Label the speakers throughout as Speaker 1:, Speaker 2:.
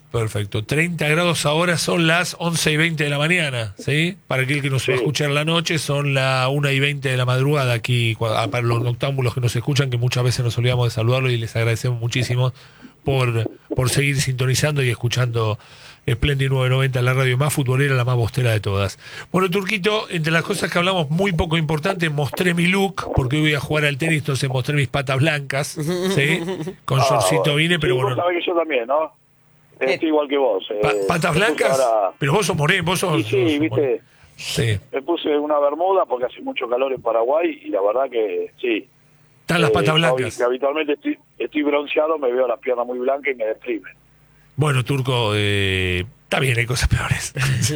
Speaker 1: Perfecto. 30 grados ahora, son las 11:20 de la mañana, ¿sí? Para aquel que nos va a escuchar en la noche, son las 1:20 de la madrugada aquí, para los noctámbulos que nos escuchan, que muchas veces nos olvidamos de saludarlos y les agradecemos muchísimo por seguir sintonizando y escuchando Splendid 990, la radio más futbolera, la más bostera de todas. Bueno, Turquito, entre las cosas que hablamos muy poco importante, mostré mi look, porque hoy voy a jugar al tenis, entonces mostré mis patas blancas, ¿sí? Con shortcito
Speaker 2: bueno.
Speaker 1: vine, pero
Speaker 2: Sí,
Speaker 1: bueno.
Speaker 2: vos sabés que yo también, ¿no? Estoy igual que vos.
Speaker 1: ¿Patas blancas?
Speaker 2: Ahora...
Speaker 1: Pero vos sos moreno, vos sos...
Speaker 2: Y sí, viste,
Speaker 1: sí.
Speaker 2: me puse una bermuda porque hace mucho calor en Paraguay y la verdad que sí.
Speaker 1: Están las patas blancas.
Speaker 2: Que habitualmente estoy bronceado, me veo las piernas muy blancas y me deprime.
Speaker 1: Bueno, Turco, está bien, hay cosas peores.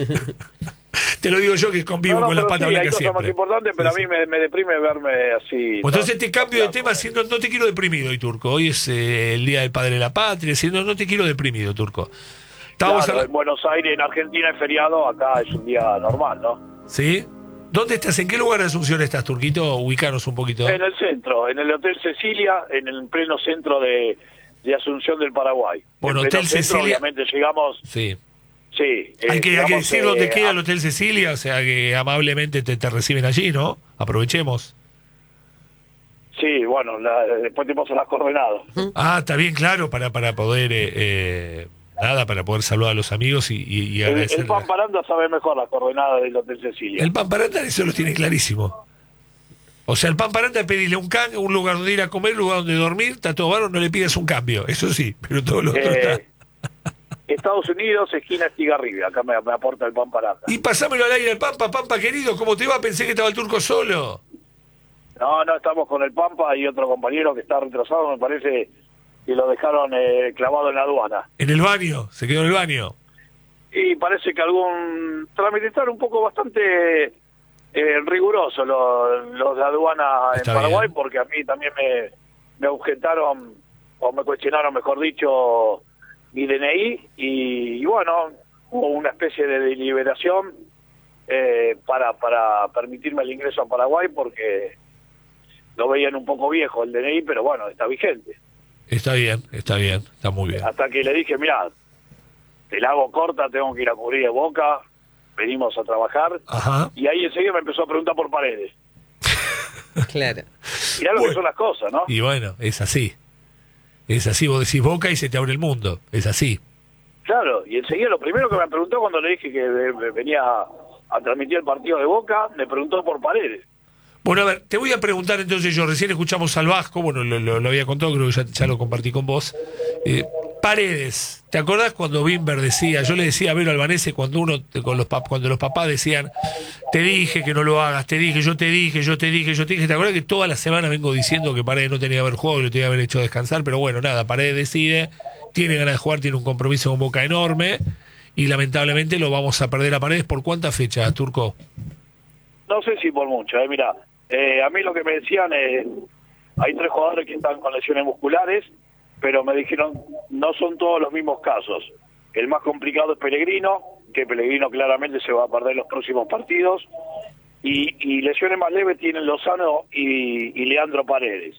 Speaker 1: Te lo digo yo que convivo con las patas blancas siempre.
Speaker 2: Hay cosas más importantes, pero a mí me deprime verme así.
Speaker 1: Pues entonces te cambio de tema, si no te quiero deprimido hoy, Turco. Hoy es el Día del Padre de la Patria, si no te quiero deprimido, Turco.
Speaker 2: Claro, en Buenos Aires, en Argentina es feriado, acá es un día normal, ¿no?
Speaker 1: ¿Sí? ¿Dónde estás? ¿En qué lugar de Asunción estás, Turquito? Ubicanos un poquito.
Speaker 2: En el centro, en el Hotel Cecilia, en el pleno centro de Asunción del Paraguay.
Speaker 1: Bueno, Hotel Cecilia.
Speaker 2: Obviamente llegamos...
Speaker 1: Sí.
Speaker 2: Sí.
Speaker 1: Hay que decir dónde queda el Hotel Cecilia, o sea que amablemente te reciben allí, ¿no? Aprovechemos.
Speaker 2: Sí, bueno, después te paso las coordenadas.
Speaker 1: Ah, está bien, claro, para poder... para poder saludar a los amigos y agradecer.
Speaker 2: El Pamparanda sabe mejor las coordenadas del Hotel Cecilia.
Speaker 1: El Pamparanda eso lo tiene clarísimo. O sea, el Pamparanda pedirle un lugar donde ir a comer, un lugar donde dormir, está todo bárbaro, no le pidas un cambio, eso sí, pero todo lo otro está...
Speaker 2: Estados Unidos, esquina Estigarribia, acá me aporta el Pamparanda.
Speaker 1: Y pasámelo al aire al Pampa querido, ¿cómo te va? Pensé que estaba el Turco solo.
Speaker 2: No, estamos con el Pampa y otro compañero que está retrasado, me parece que lo dejaron clavado en la aduana.
Speaker 1: ¿En el baño? ¿Se quedó en el baño?
Speaker 2: Y parece que algún trámite está un poco bastante riguroso los de aduana en Paraguay, bien. Porque a mí también me objetaron, o me cuestionaron, mejor dicho, mi DNI, y bueno, hubo una especie de deliberación para permitirme el ingreso a Paraguay, porque lo veían un poco viejo el DNI, pero bueno, está vigente.
Speaker 1: Está bien, está muy bien.
Speaker 2: Hasta que le dije, mirá, te la hago corta, tengo que ir a cubrir de Boca, venimos a trabajar.
Speaker 1: Ajá.
Speaker 2: Y ahí enseguida me empezó a preguntar por Paredes.
Speaker 3: Claro.
Speaker 2: Mirá lo que son las cosas, ¿no?
Speaker 1: Y bueno, es así. Es así, vos decís Boca y se te abre el mundo, es así.
Speaker 2: Claro, y enseguida lo primero que me preguntó cuando le dije que venía a transmitir el partido de Boca, me preguntó por Paredes.
Speaker 1: Bueno, a ver, te voy a preguntar entonces, yo recién escuchamos al Vasco, bueno, lo había contado, creo que ya lo compartí con vos. Paredes, ¿te acordás cuando Bimber decía, yo le decía a Vero Albanese cuando cuando los papás decían, te dije que no lo hagas, yo te dije, ¿te acordás que toda la semana vengo diciendo que Paredes no tenía que haber jugado y lo tenía que haber hecho descansar? Pero bueno, nada, Paredes decide, tiene ganas de jugar, tiene un compromiso con Boca enorme y lamentablemente lo vamos a perder a Paredes. ¿Por cuántas fechas, Turco?
Speaker 2: No sé si por mucho, mira, a mí lo que me decían, hay 3 jugadores que están con lesiones musculares, pero me dijeron, no son todos los mismos casos. El más complicado es Pellegrino, que Pellegrino claramente se va a perder los próximos partidos, y lesiones más leves tienen Lozano y Leandro Paredes.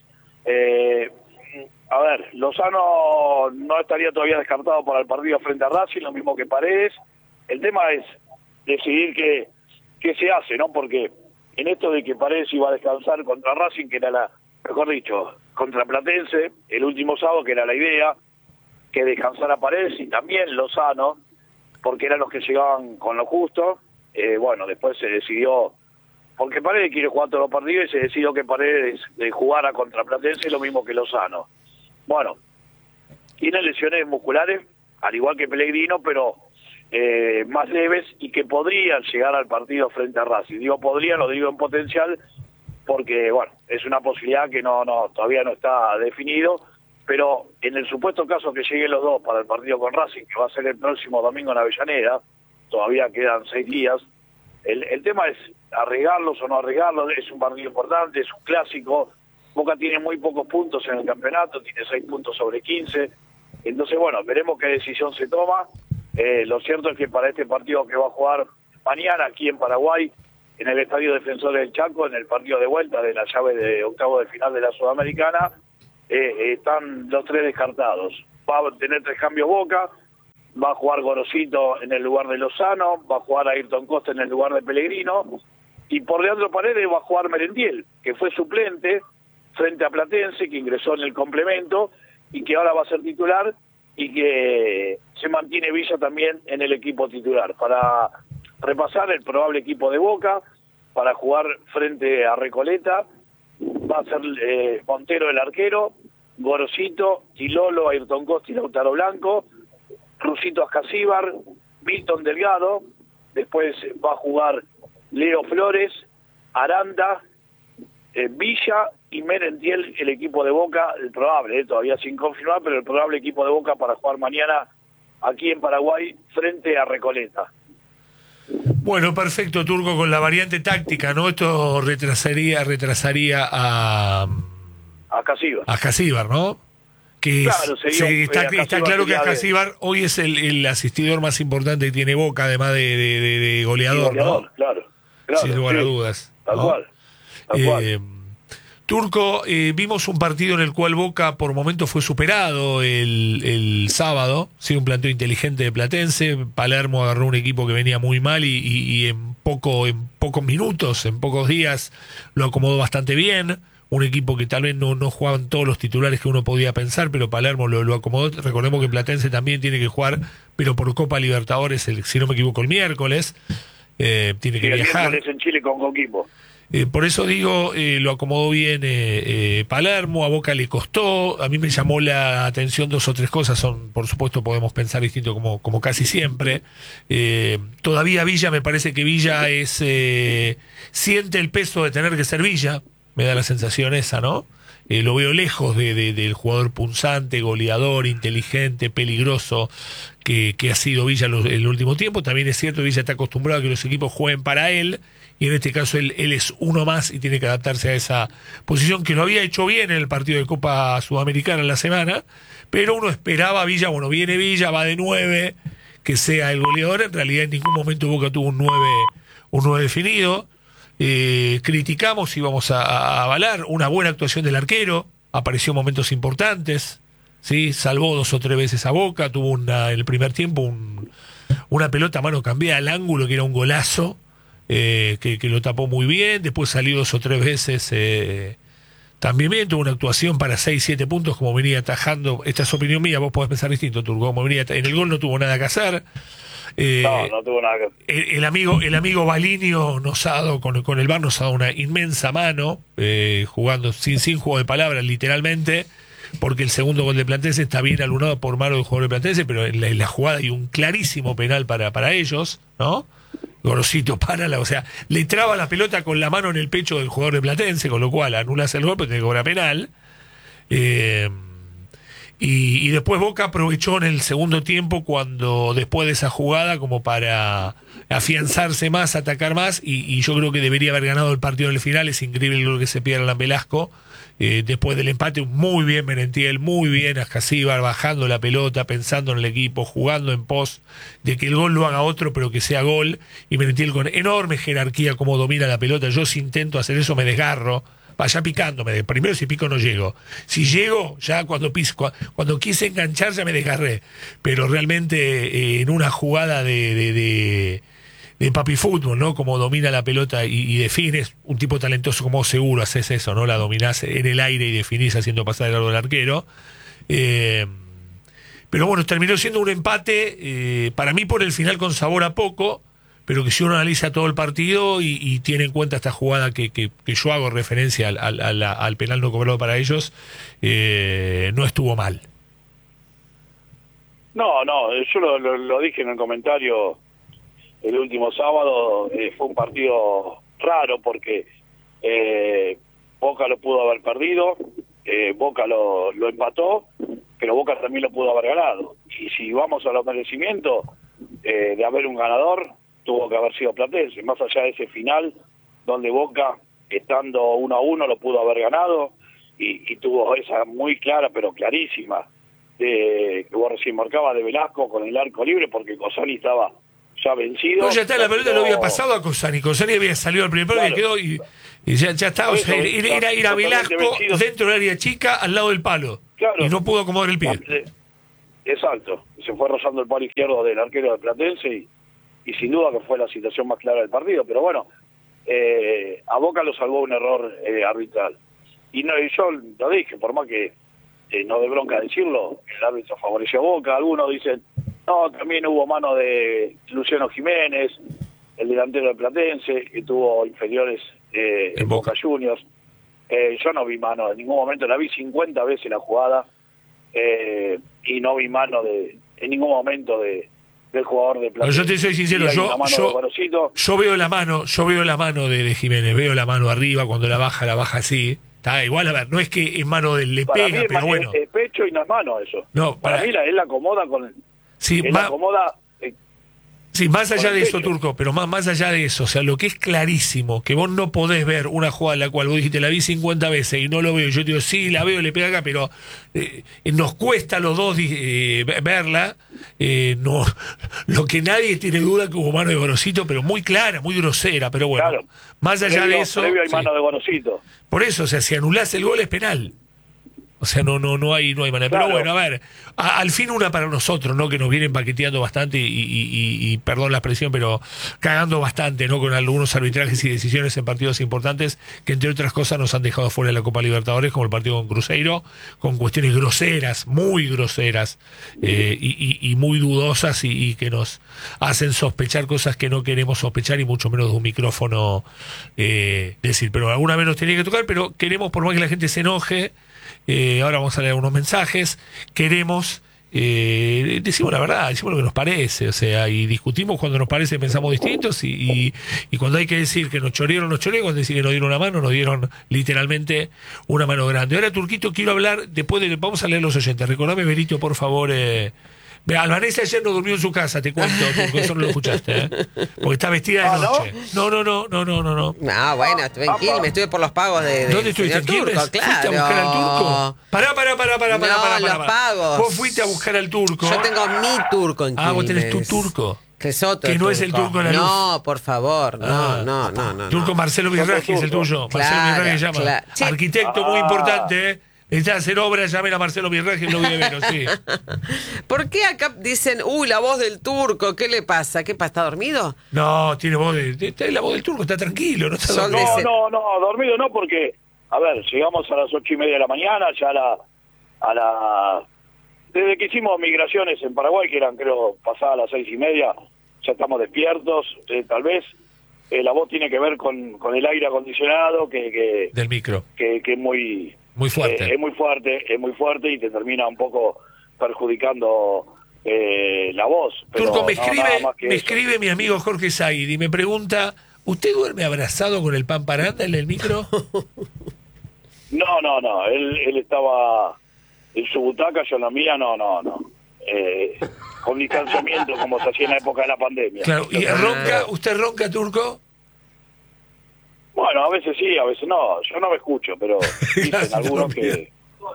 Speaker 2: A ver, Lozano no estaría todavía descartado para el partido frente a Racing, lo mismo que Paredes. El tema es decidir qué se hace, ¿no? Porque en esto de que Paredes iba a descansar contra Racing, que era mejor dicho, contra Platense, el último sábado, que era la idea, que descansara Paredes y también Lozano, porque eran los que llegaban con lo justo. Bueno, después se decidió, porque Paredes quiere jugar todos los partidos, y se decidió que Paredes jugara contra Platense, lo mismo que Lozano. Bueno, tiene lesiones musculares, al igual que Pellegrino, pero más leves, y que podrían llegar al partido frente a Racing. Digo podrían, lo digo en potencial, porque bueno, es una posibilidad que todavía no está definido, pero en el supuesto caso que lleguen los dos para el partido con Racing, que va a ser el próximo domingo en Avellaneda, todavía quedan 6 días, el tema es arriesgarlos o no arriesgarlos. Es un partido importante, es un clásico. Boca tiene muy pocos puntos en el campeonato, tiene 6 puntos sobre 15, entonces bueno, veremos qué decisión se toma. Lo cierto es que para este partido que va a jugar mañana aquí en Paraguay, en el Estadio Defensores del Chaco, en el partido de vuelta de la llave de octavo de final de la Sudamericana, están los 3 descartados. Va a tener 3 cambios Boca, va a jugar Gorosito en el lugar de Lozano, va a jugar Ayrton Costa en el lugar de Pellegrino, y por Leandro Paredes va a jugar Merentiel, que fue suplente frente a Platense, que ingresó en el complemento, y que ahora va a ser titular, y que se mantiene Villa también en el equipo titular. Para repasar el probable equipo de Boca, para jugar frente a Recoleta, va a ser Montero el arquero, Gorosito, Tilolo, Ayrton Costa y Lautaro Blanco, Rusito Ascasíbar, Milton Delgado, después va a jugar Leo Flores, Aranda, Villa y Merentiel, el equipo de Boca, el probable, todavía sin confirmar, pero el probable equipo de Boca para jugar mañana aquí en Paraguay frente a Recoleta.
Speaker 1: Bueno, perfecto, Turco, con la variante táctica, ¿no? Esto retrasaría a
Speaker 2: Ascasíbar.
Speaker 1: Ascasíbar, ¿no? Que
Speaker 2: claro,
Speaker 1: está claro que Ascasíbar hoy es el asistidor más importante que tiene Boca, además de goleador, ¿no?
Speaker 2: Claro,
Speaker 1: sin lugar a dudas.
Speaker 2: Tal cual.
Speaker 1: Turco, vimos un partido en el cual Boca por momentos fue superado el sábado, sí, un planteo inteligente de Platense. Palermo agarró un equipo que venía muy mal y en pocos minutos, en pocos días, lo acomodó bastante bien. Un equipo que tal vez no jugaban todos los titulares que uno podía pensar, pero Palermo lo acomodó. Recordemos que Platense también tiene que jugar, pero por Copa Libertadores, si no me equivoco, el miércoles. Tiene que viajar. El
Speaker 2: miércoles en Chile con Coquimbo.
Speaker 1: Por eso digo, lo acomodó bien Palermo, a Boca le costó. A mí me llamó la atención 2 o 3 cosas. Por supuesto, podemos pensar distinto como casi siempre. Todavía Villa, me parece que Villa siente el peso de tener que ser Villa. Me da la sensación esa, ¿no? Lo veo lejos del jugador punzante, goleador, inteligente, peligroso que ha sido Villa el último tiempo. También es cierto que Villa está acostumbrado a que los equipos jueguen para él, y en este caso él es uno más y tiene que adaptarse a esa posición, que lo había hecho bien en el partido de Copa Sudamericana en la semana, pero uno esperaba a Villa, bueno, viene Villa, va de 9, que sea el goleador. En realidad en ningún momento Boca tuvo un 9 definido. Criticamos y vamos a avalar una buena actuación del arquero, apareció en momentos importantes, ¿sí? Salvó 2 o 3 veces a Boca, tuvo en el primer tiempo una pelota a mano cambiada al ángulo que era un golazo, que lo tapó muy bien. Después salió 2 o 3 veces también bien, tuvo una actuación para 6-7 puntos como venía atajando. Esta es opinión mía, vos podés pensar distinto, Turco. Como venía en el gol no tuvo nada que hacer.
Speaker 2: No tuvo nada que hacer.
Speaker 1: El amigo Balinio nos ha dado, con el VAR nos ha dado una inmensa mano, jugando sin juego de palabras, literalmente, porque el segundo gol de Platense está bien alunado por mano del jugador de Platense, pero en la jugada hay un clarísimo penal para ellos, ¿no? Gorosito o sea, le traba la pelota con la mano en el pecho del jugador de Platense, con lo cual anulas el gol, pero tiene que cobrar penal. Y después Boca aprovechó en el segundo tiempo, cuando después de esa jugada, como para afianzarse más, atacar más, y yo creo que debería haber ganado el partido en el final. Es increíble lo que se pierde en Velasco. Después del empate, muy bien Merentiel, muy bien Ascasíbar, bajando la pelota, pensando en el equipo, jugando en pos de que el gol lo haga otro, pero que sea gol. Y Merentiel con enorme jerarquía, como domina la pelota. Yo, si intento hacer eso, me desgarro. Vaya picándome. Primero, si pico no llego. Si llego, ya cuando quise enganchar ya me desgarré. Pero realmente en una jugada de papi fútbol, ¿no? Como domina la pelota y defines, un tipo talentoso como seguro haces eso, ¿no? La dominás en el aire y definís haciendo pasar el largo del arquero. Pero bueno, terminó siendo un empate, para mí por el final con sabor a poco, pero que si uno analiza todo el partido y tiene en cuenta esta jugada que yo hago referencia al penal no cobrado para ellos, no estuvo mal.
Speaker 2: No, yo lo dije en el comentario el último sábado. Fue un partido raro porque Boca lo pudo haber perdido, Boca lo empató, pero Boca también lo pudo haber ganado. Y si vamos a los merecimientos de haber un ganador, tuvo que haber sido Platense, más allá de ese final donde Boca, estando 1-1, lo pudo haber ganado, y tuvo esa muy clara, pero clarísima, que vos recién marcabas, de Velasco con el arco libre, porque Cosani estaba ya vencido.
Speaker 1: No, ya está, la pelota lo había pasado a Cosani. Cosani había salido al primer palo, claro, y quedó y ya está. O sea, era ir a Velasco vencido dentro del área chica, al lado del palo. Claro. Y no pudo acomodar el pie.
Speaker 2: Exacto, se fue rozando el palo izquierdo del arquero de Platense y sin duda que fue la situación más clara del partido, pero bueno, a Boca lo salvó un error arbitral. Y no, y yo lo dije, por más que no de bronca decirlo, el árbitro favoreció a Boca. Algunos dicen, no, también hubo mano de Luciano Jiménez, el delantero de Platense, que tuvo inferiores en Boca Juniors. Yo no vi mano en ningún momento, la vi 50 veces la jugada, y no vi mano en ningún momento del jugador de Platense.
Speaker 1: Yo te soy sincero, yo veo la mano de Jiménez, veo la mano arriba, cuando la baja así. Está igual, a ver, no es que en mano le
Speaker 2: para
Speaker 1: pega,
Speaker 2: mí
Speaker 1: pero bueno.
Speaker 2: Es pecho y no es mano eso.
Speaker 1: No,
Speaker 2: para mí él la acomoda con...
Speaker 1: Sí,
Speaker 2: él la acomoda...
Speaker 1: Sí, más allá de eso, Turco, pero más allá de eso, o sea, lo que es clarísimo, que vos no podés ver una jugada en la cual vos dijiste, la vi 50 veces y no lo veo, yo te digo, sí, la veo, le pega acá, pero nos cuesta a los dos verla, no, lo que nadie tiene duda que hubo mano de Gorosito, pero muy clara, muy grosera, pero bueno,
Speaker 2: claro,
Speaker 1: más allá de eso...
Speaker 2: Previo hay mano de Gorosito.
Speaker 1: Por eso, o sea, si anulás el gol es penal. O sea, no hay manera.
Speaker 2: Claro.
Speaker 1: Pero bueno, a ver, al fin una para nosotros, ¿no? Que nos vienen paqueteando bastante y perdón la expresión, pero cagando bastante, ¿no? Con algunos arbitrajes y decisiones en partidos importantes que, entre otras cosas, nos han dejado fuera de la Copa Libertadores, como el partido con Cruzeiro, con cuestiones groseras, muy groseras, y muy dudosas y que nos hacen sospechar cosas que no queremos sospechar y mucho menos de un micrófono decir. Pero alguna vez nos tenía que tocar, pero queremos, por más que la gente se enoje, ahora vamos a leer unos mensajes. Queremos, decimos la verdad, decimos lo que nos parece, o sea, y discutimos cuando nos parece, pensamos distintos, y cuando hay que decir que nos chorearon, cuando decir que nos dieron una mano, nos dieron literalmente una mano grande. Ahora, Turquito, quiero hablar, vamos a leer los oyentes. Recordame, Berito, por favor. Albanese ayer no durmió en su casa, te cuento, Turco, eso no lo escuchaste, porque está vestida de noche. No.
Speaker 3: No, bueno, estuve en Quilmes, estuve por los pagos de
Speaker 1: ¿Dónde estuviste? ¿En Quilmes?
Speaker 3: Turco, claro.
Speaker 1: ¿Fuiste a buscar al Turco? Pará.
Speaker 3: Los pagos.
Speaker 1: Vos fuiste a buscar al Turco.
Speaker 3: Yo tengo mi turco en Quilmes.
Speaker 1: Vos tenés tu turco.
Speaker 3: Que es otro
Speaker 1: que no
Speaker 3: turco.
Speaker 1: es el Turco de la luz.
Speaker 3: No, por favor, no.
Speaker 1: Turco Marcelo Virraji es el tuyo. Marcelo Virraji se llama.
Speaker 3: Claro.
Speaker 1: Arquitecto muy importante, Necesitan hacer obras, llamen a Marcelo Virraji, no vive menos, sí.
Speaker 3: ¿Por qué acá dicen, la voz del Turco? ¿Qué le pasa? ¿Qué pasa? ¿Está dormido?
Speaker 1: No, tiene voz la voz del Turco, está tranquilo, no está dormido.
Speaker 2: No, dormido no, porque, a ver, llegamos a las 8:30 de la mañana, ya desde que hicimos migraciones en Paraguay, que eran, creo, pasadas las 6:30, ya estamos despiertos, tal vez. La voz tiene que ver con el aire acondicionado,
Speaker 1: del micro.
Speaker 2: Que es muy...
Speaker 1: Muy fuerte.
Speaker 2: Es muy fuerte y te termina un poco perjudicando la voz. Pero
Speaker 1: Turco, me escribe mi amigo Jorge Said y me pregunta, ¿usted duerme abrazado con el pan paranda en el micro?
Speaker 2: No, él estaba en su butaca, yo en la mía, no. Con distanciamiento como se hacía en la época de la pandemia.
Speaker 1: Claro, ¿y usted ronca, Turco?
Speaker 2: Bueno, a veces sí, a veces no. Yo no me escucho, pero dicen algunos que...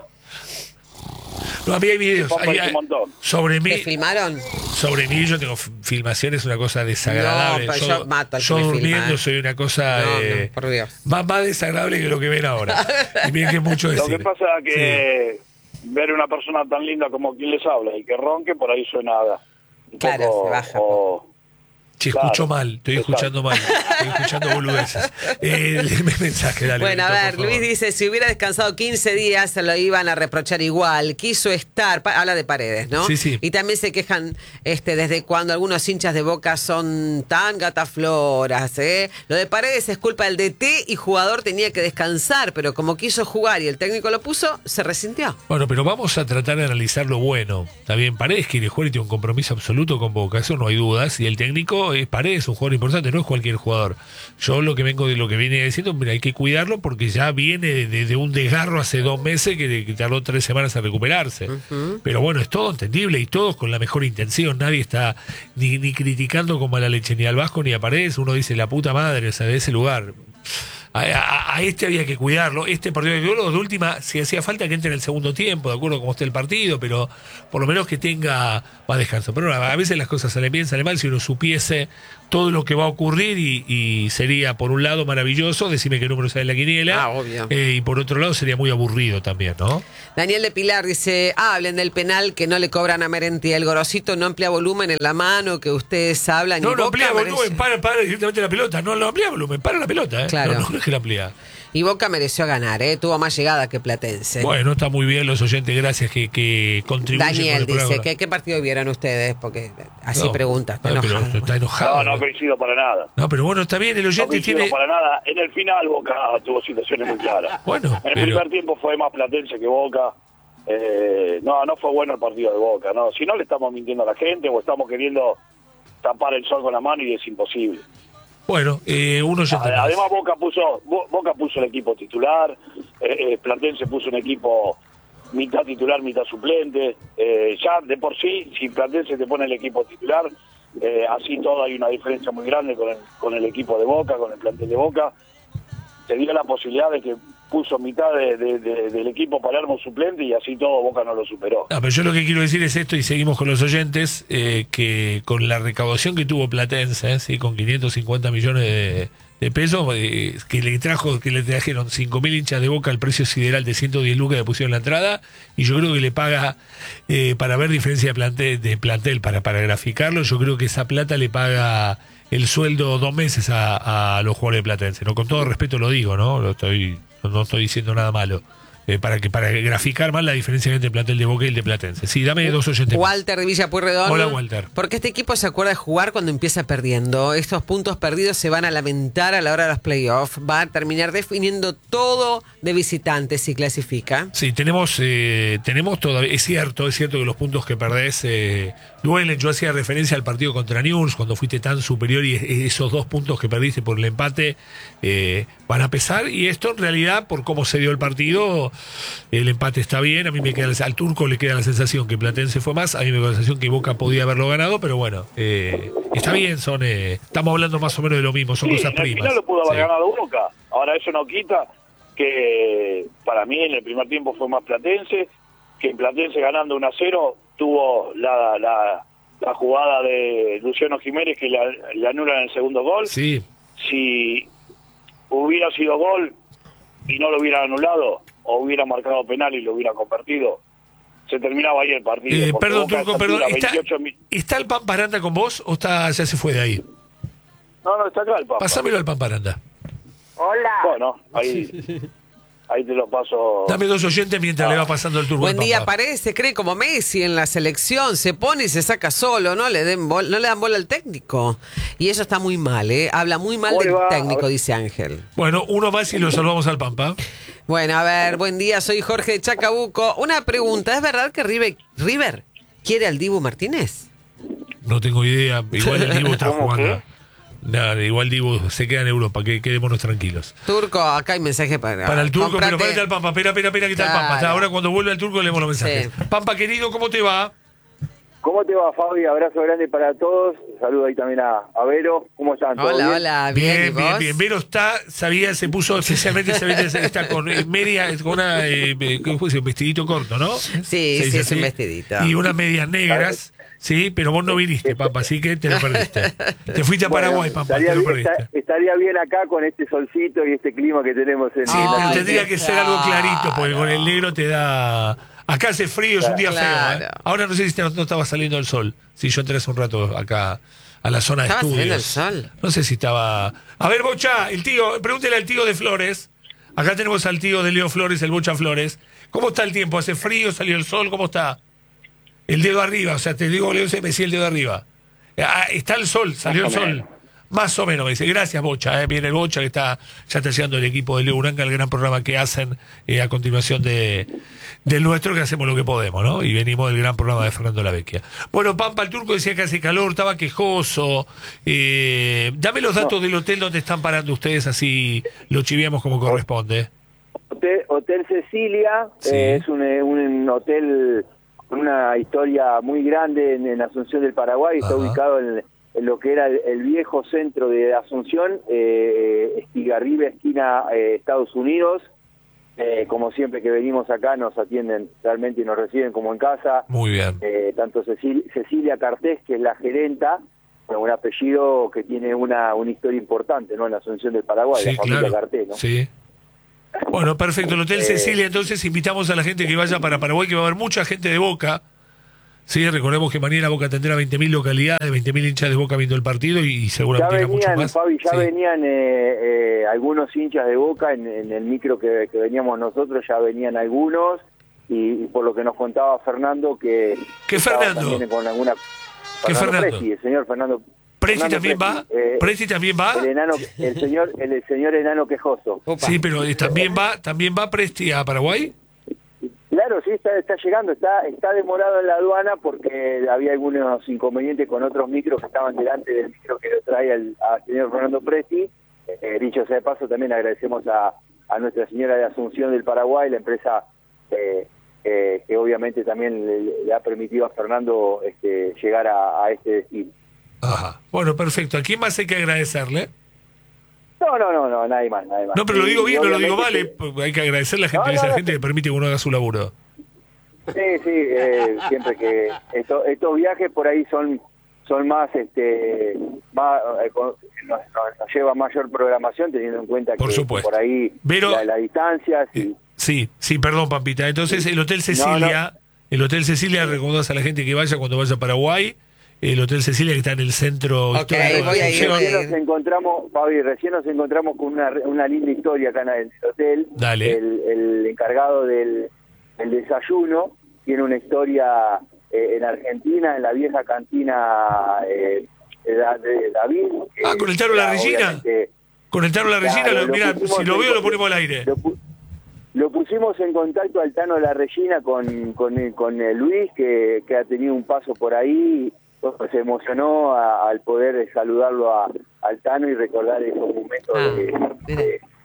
Speaker 1: No, a mí hay videos sobre mí.
Speaker 3: ¿Te filmaron?
Speaker 1: Sobre mí, yo tengo filmaciones, una cosa desagradable.
Speaker 3: No, yo mato al que me
Speaker 1: durmiendo
Speaker 3: filma,
Speaker 1: soy una cosa
Speaker 3: por Dios.
Speaker 1: Más desagradable que lo que ven ahora. Y miren que es mucho decir.
Speaker 2: Lo que pasa es que ver una persona tan linda como quien les habla y que ronque, por ahí suena un
Speaker 3: claro,
Speaker 2: poco,
Speaker 3: se baja.
Speaker 1: Che, escucho mal, estoy escuchando mal, estoy escuchando boludeces. Léeme el mensaje, dale.
Speaker 3: Bueno,
Speaker 1: Benito,
Speaker 3: a ver, Luis dice, si hubiera descansado 15 días se lo iban a reprochar igual. Quiso estar, habla de Paredes, ¿no?
Speaker 1: Sí.
Speaker 3: Y también se quejan desde cuando algunos hinchas de Boca son tan gatafloras, ¿eh? Lo de Paredes es culpa del DT y jugador tenía que descansar, pero como quiso jugar y el técnico lo puso, se resintió.
Speaker 1: Bueno, pero vamos a tratar de analizar lo bueno. Está bien, Paredes quiere jugar y tiene un compromiso absoluto con Boca, eso no hay dudas, y el técnico es Paredes, un jugador importante, no es cualquier jugador. Yo lo que viene diciendo, mira, hay que cuidarlo porque ya viene de un desgarro hace 2 meses que tardó 3 semanas en recuperarse. Pero bueno, es todo entendible y todos con la mejor intención. Nadie está ni criticando con mala leche ni al Vasco ni a Paredes. Uno dice, la puta madre, o sea, de ese lugar. a este había que cuidarlo. Este partido de última, si hacía falta que entre en el segundo tiempo, de acuerdo a cómo esté el partido, pero por lo menos que tenga más descanso. Pero a veces las cosas salen bien, salen mal. Si uno supiese todo lo que va a ocurrir y sería, por un lado, maravilloso, decime qué número sale en la quiniela.
Speaker 3: Obvio.
Speaker 1: Y por otro lado, sería muy aburrido también, ¿no?
Speaker 3: Daniel de Pilar dice, hablen del penal que no le cobran a Merenti. El Gorosito no amplía volumen en la mano que ustedes hablan.
Speaker 1: No,
Speaker 3: y
Speaker 1: no
Speaker 3: Boca
Speaker 1: amplía volumen,
Speaker 3: merece-
Speaker 1: para directamente la pelota. No amplía volumen, para la pelota, ¿eh?
Speaker 3: Claro.
Speaker 1: No es que la amplía.
Speaker 3: Y Boca mereció ganar, tuvo más llegada que Platense.
Speaker 1: Bueno, está muy bien los oyentes, gracias que contribuyen.
Speaker 3: Daniel
Speaker 1: con el
Speaker 3: dice,
Speaker 1: programa.
Speaker 3: ¿qué partido vieron ustedes? Porque así
Speaker 1: No,
Speaker 3: pregunta, está
Speaker 1: no, pero
Speaker 3: enojado.
Speaker 1: está enojado.
Speaker 2: No coincido para nada.
Speaker 1: No, pero bueno, está bien, el
Speaker 2: No
Speaker 1: oyente
Speaker 2: coincido
Speaker 1: tiene...
Speaker 2: para nada. En el final Boca tuvo situaciones muy claras.
Speaker 1: Bueno,
Speaker 2: en el
Speaker 1: pero-
Speaker 2: primer tiempo fue más Platense que Boca. No fue bueno el partido de Boca. No, si no le estamos mintiendo a la gente o estamos queriendo tapar el sol con la mano y es imposible.
Speaker 1: Bueno, un oyente más.
Speaker 2: Además Boca puso el equipo titular, Platense puso un equipo mitad titular, mitad suplente. Ya de por sí, si Platense te pone el equipo titular, así todo hay una diferencia muy grande con el equipo de Boca, con el plantel de Boca. Te dio la posibilidad de que puso mitad del equipo Palermo suplente y así todo Boca no lo superó.
Speaker 1: No, pero yo lo que quiero decir es esto, y seguimos con los oyentes, que con la recaudación que tuvo Platense, ¿sí? Con 550 millones de pesos, que le trajeron 5.000 hinchas de Boca al precio sideral de 110 lucas que pusieron en la entrada, y yo creo que le paga, para ver diferencia de plantel, para graficarlo, yo creo que esa plata le paga el sueldo 2 meses a los jugadores de Platense. No, con todo respeto lo digo, ¿no? No estoy diciendo nada malo. Para graficar más la diferencia entre el plantel de Boca y el de Platense. Sí, dame 2 oyentes más.
Speaker 3: Walter de Villa Pueyrredón.
Speaker 1: Hola, Walter.
Speaker 3: Porque este equipo se acuerda de jugar cuando empieza perdiendo. Estos puntos perdidos se van a lamentar a la hora de los playoffs. Va a terminar definiendo todo de visitantes si clasifica.
Speaker 1: Sí, tenemos todavía, es cierto que los puntos que perdés duelen. Yo hacía referencia al partido contra Newell's cuando fuiste tan superior y esos 2 puntos que perdiste por el empate van a pesar, y esto en realidad, por cómo se dio el partido, el empate está bien. A mí me queda, al Turco le queda la sensación que Platense fue más, a mí me queda la sensación que Boca podía haberlo ganado, pero bueno, está bien, estamos hablando más o menos de lo mismo, son
Speaker 2: Sí,
Speaker 1: cosas
Speaker 2: al
Speaker 1: primas.
Speaker 2: final lo pudo haber
Speaker 1: Sí.
Speaker 2: ganado Boca. Ahora eso no quita que para mí en el primer tiempo fue más Platense, que Platense ganando 1-0 tuvo la jugada de Luciano Jiménez que le anulan el segundo gol.
Speaker 1: Sí.
Speaker 2: Si hubiera sido gol y no lo hubieran anulado, o hubiera marcado penal y lo hubiera convertido, se terminaba ahí el partido. porque
Speaker 1: Perdón,
Speaker 2: Boca a
Speaker 1: Turco,
Speaker 2: esa
Speaker 1: perdón.
Speaker 2: altura, 28
Speaker 1: ¿Está el Pamparanda con vos o ya se fue de ahí?
Speaker 2: No, está acá el Papa.
Speaker 1: Pásamelo al Pamparanda.
Speaker 4: Hola.
Speaker 2: Bueno, ahí te lo paso.
Speaker 1: Dame 2 oyentes mientras le va pasando el turno.
Speaker 3: Buen
Speaker 1: al
Speaker 3: día,
Speaker 1: Pampa.
Speaker 3: Paredes se cree como Messi en la selección, se pone y se saca solo, no le dan bola al técnico. Y eso está muy mal, habla muy mal
Speaker 4: ¿Cómo
Speaker 3: del
Speaker 4: le va?
Speaker 3: técnico,
Speaker 4: A ver.
Speaker 3: dice Ángel.
Speaker 1: Bueno, uno más y lo salvamos al Pampa.
Speaker 3: Bueno, a ver, buen día, soy Jorge de Chacabuco. Una pregunta, ¿es verdad que River quiere al Dibu Martínez?
Speaker 1: No tengo idea. Igual el Dibu está
Speaker 4: ¿Cómo
Speaker 1: jugando. Nada, igual Dibu se queda en Europa, que quedémonos tranquilos.
Speaker 3: Turco, acá hay mensaje
Speaker 1: Para el turco,
Speaker 3: comprate-
Speaker 1: pero para el Pampa. Espera, que está el Pampa. Hasta
Speaker 3: Claro.
Speaker 1: ahora cuando vuelve el turco leemos los mensajes.
Speaker 3: Sí.
Speaker 1: Pampa, querido, ¿cómo te va?
Speaker 4: ¿Cómo te va, Fabi? Abrazo grande para todos. Saludo ahí también a Vero. ¿Cómo están? ¿Todo
Speaker 3: Hola,
Speaker 4: bien?
Speaker 3: hola, bien, ¿y vos?
Speaker 1: bien. Vero se puso especialmente, está con media, con una, ¿cómo se dice? Un vestidito corto, ¿no?
Speaker 3: Sí,
Speaker 1: Se
Speaker 3: sí,
Speaker 1: dice
Speaker 3: es un
Speaker 1: así.
Speaker 3: vestidito.
Speaker 1: Y unas medias negras, sí, pero vos no viniste, Pampa, así que te lo perdiste. Te fuiste a Paraguay, Pampa,
Speaker 4: estaría,
Speaker 1: te lo
Speaker 4: bien,
Speaker 1: perdiste.
Speaker 4: estaría bien acá con este solcito y este clima que tenemos en
Speaker 1: Sí,
Speaker 3: Ay,
Speaker 1: pero
Speaker 4: la-
Speaker 1: tendría
Speaker 3: qué
Speaker 1: que ser algo
Speaker 3: claro.
Speaker 1: clarito, porque con el negro te da... Acá hace frío, es un día
Speaker 3: Claro.
Speaker 1: feo. Ahora no sé si no estaba saliendo el sol. Si yo entré hace un rato acá a la zona de
Speaker 3: ¿Estaba
Speaker 1: estudios.
Speaker 3: saliendo el sol?
Speaker 1: No sé si estaba... A ver, Bocha, el tío, pregúntele al tío de Flores. Acá tenemos al tío de Leo Flores, el Bocha Flores. ¿Cómo está el tiempo? ¿Hace frío? ¿Salió el sol? ¿Cómo está? El dedo arriba, o sea, te digo, Leo, se me decía el dedo arriba. Está el sol, salió el sol. Más o menos, me dice. Gracias, Bocha. Viene el Bocha, que ya está llegando el equipo de Leo Uranga, el gran programa que hacen a continuación del nuestro, que hacemos lo que podemos, ¿no? Y venimos del gran programa de Fernando Lavecchia. Bueno, Pampa, el turco decía que hace calor, estaba quejoso. Dame los datos del hotel donde están parando ustedes, así lo chiviamos como corresponde.
Speaker 4: Hotel Cecilia,
Speaker 1: Sí.
Speaker 4: es un hotel con una historia muy grande en Asunción del Paraguay. Está
Speaker 1: Ajá.
Speaker 4: ubicado en lo que era el viejo centro de Asunción, Estigarribia, esquina Estados Unidos. Como siempre que venimos acá nos atienden realmente y nos reciben como en casa.
Speaker 1: Muy bien.
Speaker 4: Tanto Cecilia Cartés, que es la gerenta, con un apellido que tiene una historia importante, ¿no? En la Asunción del Paraguay,
Speaker 1: Sí,
Speaker 4: la familia
Speaker 1: claro.
Speaker 4: Cartés, ¿no?
Speaker 1: Sí. Bueno, perfecto. El Hotel Cecilia, entonces invitamos a la gente que vaya para Paraguay, que va a haber mucha gente de Boca. Sí, recordemos que mañana Boca tendrá 20.000 localidades, 20.000 hinchas de Boca viendo el partido y seguramente
Speaker 4: Ya
Speaker 1: irá mucho
Speaker 4: venían,
Speaker 1: más.
Speaker 4: Fabi, ya
Speaker 1: Sí.
Speaker 4: venían algunos hinchas de Boca en el micro que veníamos nosotros, ya venían algunos, y por lo que nos contaba Fernando, que
Speaker 1: ¿Qué
Speaker 4: estaba
Speaker 1: Fernando?
Speaker 4: también con alguna...
Speaker 1: ¿Qué Fernando?
Speaker 4: Presti, el señor Fernando.
Speaker 1: ¿Presti
Speaker 4: Fernando
Speaker 1: también va?
Speaker 4: Presti,
Speaker 1: ¿Presti también va?
Speaker 4: El enano, el señor enano quejoso.
Speaker 3: Opa.
Speaker 1: Sí, pero también va Presti a Paraguay.
Speaker 4: Claro, sí, está llegando, está demorado en la aduana porque había algunos inconvenientes con otros micros que estaban delante del micro que lo trae al señor Fernando Presti. Dicho sea de paso, también agradecemos a Nuestra Señora de Asunción del Paraguay, la empresa que obviamente también le ha permitido a Fernando llegar a este destino.
Speaker 1: Ajá. Bueno, perfecto. ¿A quién más hay que agradecerle?
Speaker 4: No, nadie más.
Speaker 1: No, pero lo digo bien,
Speaker 4: Y
Speaker 1: no lo digo mal.
Speaker 4: obviamente
Speaker 1: Hay que agradecerle a la gente,
Speaker 4: No,
Speaker 1: esa
Speaker 4: no,
Speaker 1: gente que permite que uno haga su laburo.
Speaker 4: Sí, siempre que estos viajes por ahí son más, nos lleva mayor programación, teniendo en cuenta
Speaker 1: Por
Speaker 4: que
Speaker 1: supuesto.
Speaker 4: por ahí
Speaker 1: Pero-
Speaker 4: la distancia. Sí.
Speaker 1: Sí, perdón, Pampita. Entonces, el Hotel Cecilia, recomendamos a la gente que vaya cuando vaya a Paraguay. El Hotel Cecilia que está en el centro
Speaker 3: Ok,
Speaker 1: histórico de
Speaker 3: voy a ir,
Speaker 1: Asunción.
Speaker 3: voy a ir.
Speaker 4: Recién nos encontramos, Fabi, con una linda historia acá en el hotel.
Speaker 1: Dale.
Speaker 4: El encargado del desayuno tiene una historia en Argentina, en la vieja cantina de David.
Speaker 1: Con el Tano La Regina.
Speaker 4: Obviamente,
Speaker 1: Con el Tano La Regina,
Speaker 4: claro,
Speaker 1: mirá,
Speaker 4: pusimos
Speaker 1: si lo
Speaker 4: en-
Speaker 1: veo lo ponemos al aire.
Speaker 4: Lo pusimos en contacto al Tano La Regina con Luis, que ha tenido un paso por ahí. Se emocionó al poder saludarlo al Tano y recordar esos momentos
Speaker 3: mira.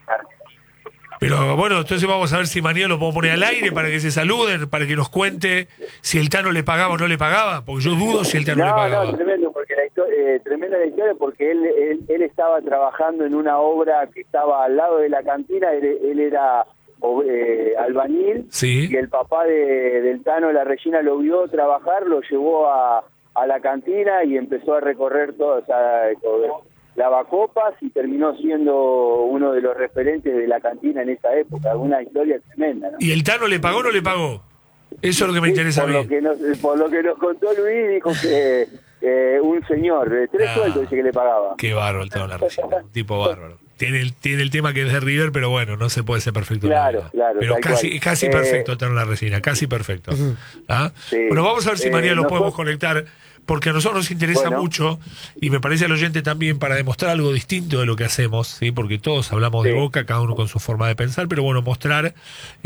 Speaker 1: Pero bueno, entonces vamos a ver si mañana lo podemos poner al aire para que se saluden, para que nos cuente si el Tano le pagaba o no le pagaba, porque yo dudo si el Tano le pagaba.
Speaker 4: No, tremendo, porque tremenda la historia, porque él estaba trabajando en una obra que estaba al lado de la cantina, él era albañil,
Speaker 1: Sí.
Speaker 4: y el papá del Tano La Regina lo vio trabajar, lo llevó a la cantina y empezó a recorrer todo, o sea, lavacopas, y terminó siendo uno de los referentes de la cantina en esa época. Una historia tremenda, ¿no?
Speaker 1: ¿Y el Tano le pagó o no le pagó? Eso es lo que me interesa a
Speaker 4: por
Speaker 1: mí.
Speaker 4: por lo que nos contó Luis, dijo que un señor de 3
Speaker 1: Ah.
Speaker 4: sueldos dice que le pagaba.
Speaker 1: Qué bárbaro el Tano La Regina, un tipo bárbaro. Tiene el tema que es de River, pero bueno, no se puede ser perfecto. en la
Speaker 4: Claro,
Speaker 1: vida.
Speaker 4: claro,
Speaker 1: Pero
Speaker 4: tal
Speaker 1: casi
Speaker 4: cual.
Speaker 1: perfecto el Tano La Regina, casi perfecto. ¿Ah?
Speaker 4: Sí.
Speaker 1: Bueno, vamos a ver si mañana lo podemos
Speaker 4: nosotros-
Speaker 1: conectar, porque a nosotros nos interesa
Speaker 4: Bueno.
Speaker 1: mucho, y me parece al oyente también, para demostrar algo distinto de lo que hacemos, ¿sí? Porque todos hablamos de
Speaker 4: Sí.
Speaker 1: Boca, cada uno con su forma de pensar, pero bueno, mostrar